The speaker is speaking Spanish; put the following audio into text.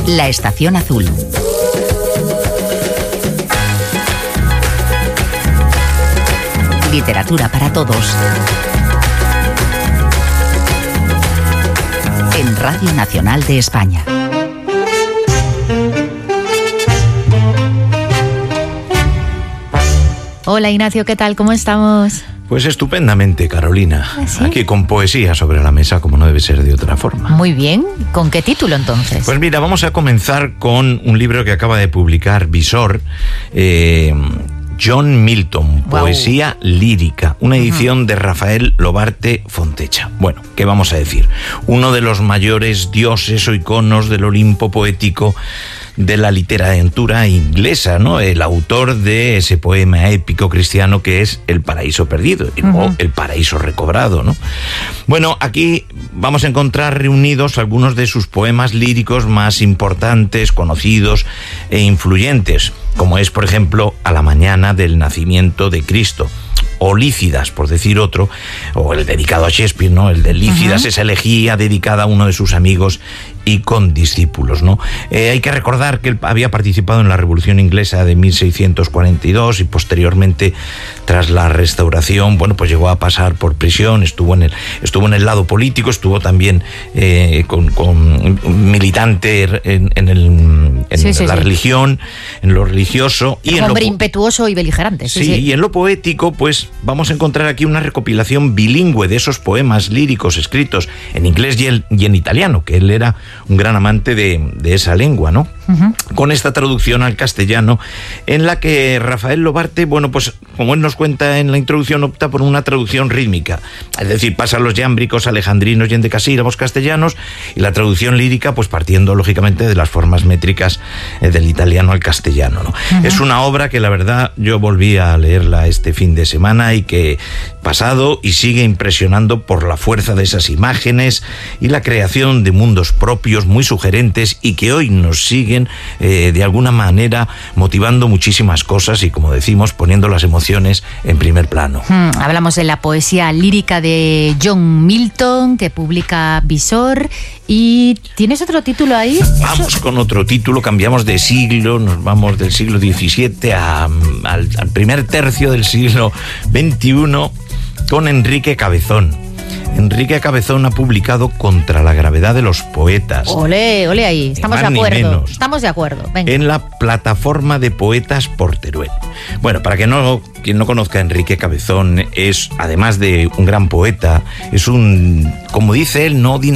La Estación Azul. Literatura para todos. En Radio Nacional de España. Hola Ignacio, ¿qué tal? ¿Cómo estamos? Pues estupendamente, Carolina. ¿Sí? Aquí con poesía sobre la mesa, como no debe ser de otra forma. Muy bien. ¿Con qué título entonces? Pues mira, vamos a comenzar con un libro que acaba de publicar Visor, John Milton, Wow. Poesía lírica, una edición de Rafael Lobarte Fontecha. Bueno, ¿qué vamos a decir? Uno de los mayores dioses o iconos del Olimpo poético de la literatura inglesa, ¿no? El autor de ese poema épico cristiano que es El Paraíso Perdido, o El Paraíso Recobrado, ¿no? Bueno, aquí vamos a encontrar reunidos algunos de sus poemas líricos más importantes, conocidos e influyentes, como es, por ejemplo, A la mañana del nacimiento de Cristo, o Lícidas, por decir otro, o el dedicado a Shakespeare, ¿no? El de Lícidas, esa elegía dedicada a uno de sus amigos y condiscípulos, ¿no? Hay que recordar que él había participado en la Revolución Inglesa de 1642 y posteriormente, tras la Restauración, bueno, pues llegó a pasar por prisión, estuvo en el lado político, estuvo también con militante en la religión, en lo religioso. Y un hombre impetuoso y beligerante. Sí, y en lo poético, pues vamos a encontrar aquí una recopilación bilingüe de esos poemas líricos escritos en inglés y en italiano, que él era un gran amante de esa lengua, ¿no? Con esta traducción al castellano, en la que Rafael Lobarte, bueno, pues como él nos cuenta en la introducción, opta por una traducción rítmica, es decir, pasa los yámbricos alejandrinos y endecasílabos castellanos, y la traducción lírica, pues partiendo lógicamente de las formas métricas del italiano al castellano, ¿no? Es una obra que la verdad yo volví a leerla este fin de semana y que pasado y sigue impresionando por la fuerza de esas imágenes y la creación de mundos propios muy sugerentes y que hoy nos siguen de alguna manera motivando muchísimas cosas y, como decimos, poniendo las emociones en primer plano. Hablamos de la poesía lírica de John Milton, que publica Visor. ¿Y tienes otro título ahí? Vamos con otro título, cambiamos de siglo, nos vamos del siglo XVII al primer tercio del siglo XXI con Enrique Cabezón. Enrique Cabezón ha publicado Contra la gravedad de los poetas. Ole ahí, estamos de acuerdo. Estamos de acuerdo. Venga. En la plataforma de poetas por Teruel. Bueno, para quien no conozca a Enrique Cabezón, es, además de un gran poeta, es un, como dice él, no